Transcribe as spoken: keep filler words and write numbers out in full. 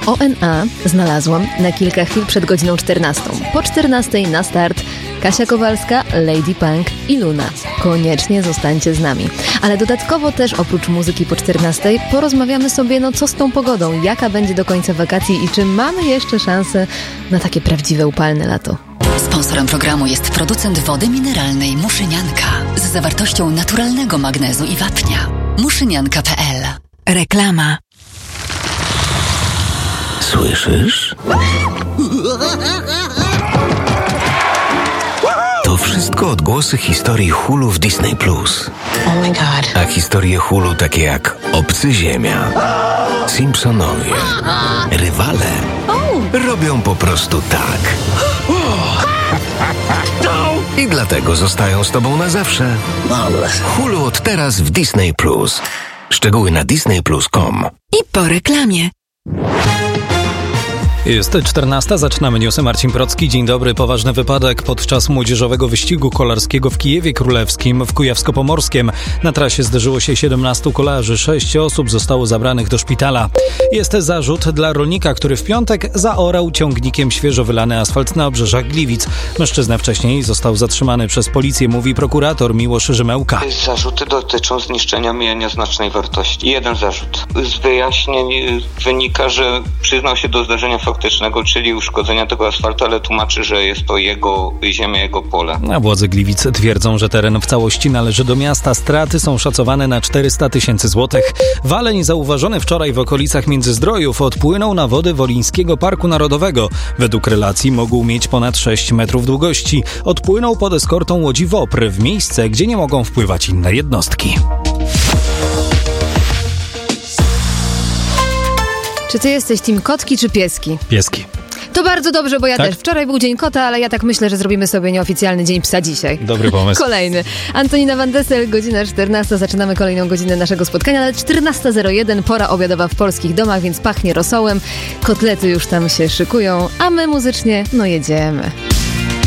O N A znalazłam na kilka chwil przed godziną czternastą. Po czternastej na start Kasia Kowalska, Lady Punk i Luna. Koniecznie zostańcie z nami. Ale dodatkowo też oprócz muzyki po czternastej porozmawiamy sobie, no co z tą pogodą, jaka będzie do końca wakacji i czy mamy jeszcze szansę na takie prawdziwe upalne lato. Sponsorem programu jest producent wody mineralnej Muszynianka z zawartością naturalnego magnezu i wapnia. muszynianka kropka p l. Reklama. Słyszysz? To wszystko odgłosy historii Hulu w Disney Plus. Oh my god. A historie Hulu takie jak Obcy Ziemia, Simpsonowie, Rywale robią po prostu tak. I dlatego zostają z tobą na zawsze. Hulu od teraz w Disney Plus. Szczegóły na disney plus kropka com. I po reklamie. Jest czternasta, zaczynamy newsy. Marcin Procki. Dzień dobry. Poważny wypadek podczas młodzieżowego wyścigu kolarskiego w Kijewie Królewskim w Kujawsko-Pomorskiem. Na trasie zderzyło się siedemnastu kolarzy. Sześć osób zostało zabranych do szpitala. Jest zarzut dla rolnika, który w piątek zaorał ciągnikiem świeżo wylany asfalt na obrzeżach Gliwic. Mężczyzna wcześniej został zatrzymany przez policję, mówi prokurator Miłosz Rzymełka. Zarzuty dotyczą zniszczenia mienia znacznej wartości. Jeden zarzut. Z wyjaśnień wynika, że przyznał się do zdarzenia faktycznego, czyli uszkodzenia tego asfaltu, ale tłumaczy, że jest to jego ziemia, jego pole. A władze Gliwic twierdzą, że teren w całości należy do miasta. Straty są szacowane na czterysta tysięcy złotych. Waleń zauważony wczoraj w okolicach Międzyzdrojów odpłynął na wody Wolińskiego Parku Narodowego. Według relacji mógł mieć ponad sześć metrów długości. Odpłynął pod eskortą łodzi WOPR w miejsce, gdzie nie mogą wpływać inne jednostki. Czy ty jesteś team kotki czy pieski? Pieski. To bardzo dobrze, bo ja tak? też. Wczoraj był dzień kota, ale ja tak myślę, że zrobimy sobie nieoficjalny dzień psa dzisiaj. Dobry pomysł. Kolejny. Antonina Van Dessel, godzina czternasta. Zaczynamy kolejną godzinę naszego spotkania, ale czternasta zero jeden, pora obiadowa w polskich domach, więc pachnie rosołem. Kotlety już tam się szykują, a my muzycznie, no jedziemy.